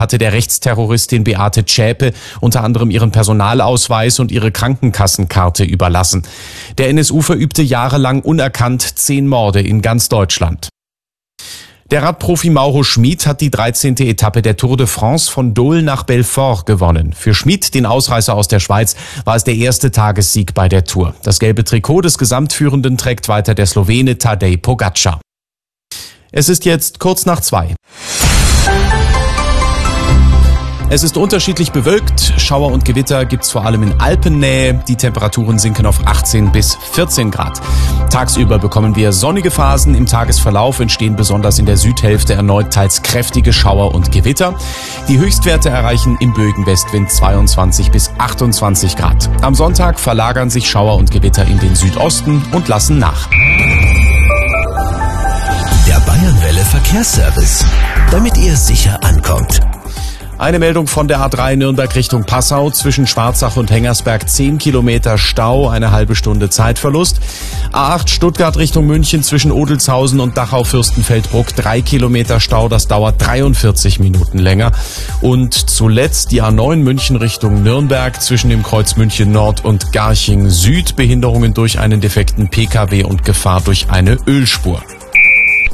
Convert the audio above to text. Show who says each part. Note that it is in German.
Speaker 1: hatte der Rechtsterroristin Beate Zschäpe unter anderem ihren Personalausweis und ihre Krankenkassenkarte überlassen. Der NSU verübte jahrelang unerkannt 10 Morde in ganz Deutschland. Der Radprofi Mauro Schmid hat die 13. Etappe der Tour de France von Dole nach Belfort gewonnen. Für Schmid, den Ausreißer aus der Schweiz, war es der erste Tagessieg bei der Tour. Das gelbe Trikot des Gesamtführenden trägt weiter der Slowene Tadej Pogačar. Es ist jetzt kurz nach 2. Es ist unterschiedlich bewölkt, Schauer und Gewitter gibt's vor allem in Alpennähe. Die Temperaturen sinken auf 18 bis 14 Grad. Tagsüber bekommen wir sonnige Phasen, im Tagesverlauf entstehen besonders in der Südhälfte erneut teils kräftige Schauer und Gewitter. Die Höchstwerte erreichen im böigen Westwind 22 bis 28 Grad. Am Sonntag verlagern sich Schauer und Gewitter in den Südosten und lassen nach.
Speaker 2: Der Bayernwelle Verkehrsservice, damit ihr sicher ankommt.
Speaker 1: Eine Meldung von der A3 Nürnberg Richtung Passau. Zwischen Schwarzach und Hengersberg 10 Kilometer Stau, eine halbe Stunde Zeitverlust. A8 Stuttgart Richtung München zwischen Odelshausen und Dachau-Fürstenfeldbruck 3 Kilometer Stau, das dauert 43 Minuten länger. Und zuletzt die A9 München Richtung Nürnberg zwischen dem Kreuz München Nord und Garching Süd. Behinderungen durch einen defekten Pkw und Gefahr durch eine Ölspur.